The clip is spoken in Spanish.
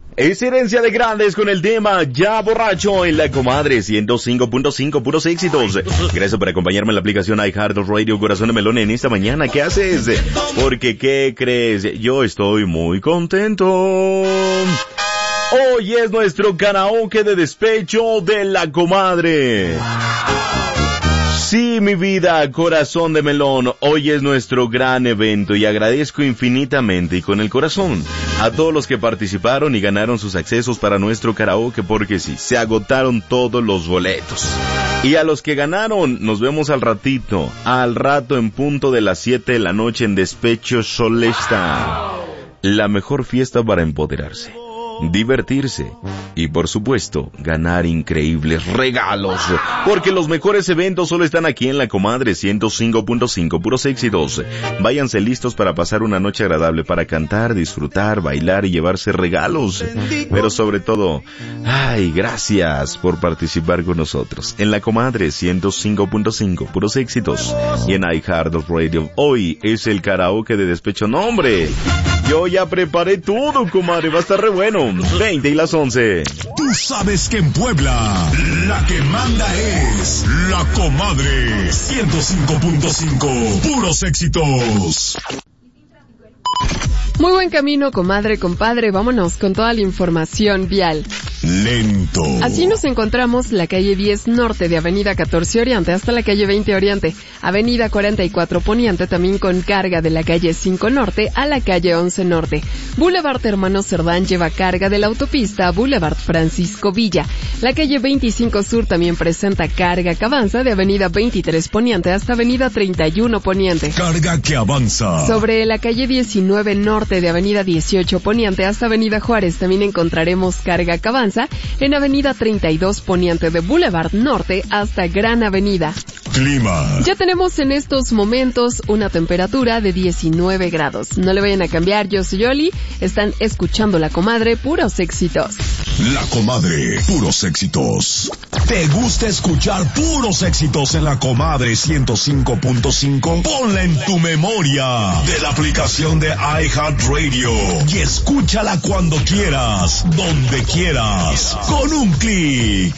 Es Herencia de Grandes con el tema Ya Borracho en la Comadre 105.5, puros éxitos. Gracias por acompañarme en la aplicación iHeartRadio Corazón de Melón en esta mañana. ¿Qué haces? Porque, ¿qué crees? Yo estoy muy contento. Hoy es nuestro karaoke de despecho de la Comadre. Sí, mi vida, Corazón de Melón, hoy es nuestro gran evento y agradezco infinitamente y con el corazón a todos los que participaron y ganaron sus accesos para nuestro karaoke, porque sí, se agotaron todos los boletos. Y a los que ganaron, nos vemos al rato en punto de las 7 de la noche en Despecho Solesta. La mejor fiesta para empoderarse, divertirse y, por supuesto, ganar increíbles regalos, porque los mejores eventos solo están aquí en la Comadre 105.5, puros éxitos. Váyanse listos para pasar una noche agradable, para cantar, disfrutar, bailar y llevarse regalos, pero sobre todo, gracias por participar con nosotros en la Comadre 105.5, puros éxitos, y en iHeartRadio. Hoy es el karaoke de despecho. ¡No, hombre! Yo ya preparé todo, comadre, va a estar re bueno. 20 y las 11. Tú sabes que en Puebla la que manda es la Comadre 105.5, puros éxitos. Muy buen camino, comadre, compadre. Vámonos con toda la información vial. Lento. Así nos encontramos la calle 10 Norte de Avenida 14 Oriente hasta la calle 20 Oriente, Avenida 44 Poniente también con carga de la calle 5 Norte a la calle 11 Norte. Boulevard Hermano Cerdán lleva carga de la autopista Boulevard Francisco Villa. La calle 25 Sur también presenta carga que avanza de Avenida 23 Poniente hasta Avenida 31 Poniente. Carga que avanza. Sobre la calle 19 Norte de Avenida 18 Poniente hasta Avenida Juárez también encontraremos carga que avanza en Avenida 32 Poniente de Boulevard Norte hasta Gran Avenida. Clima. Ya tenemos en estos momentos una temperatura de 19 grados. No le vayan a cambiar, yo soy Yoli. Están escuchando La Comadre, puros éxitos. La Comadre, puros éxitos. ¿Te gusta escuchar puros éxitos en La Comadre 105.5? Ponla en tu memoria de la aplicación de iHeartRadio y escúchala cuando quieras, donde quieras, con un clic.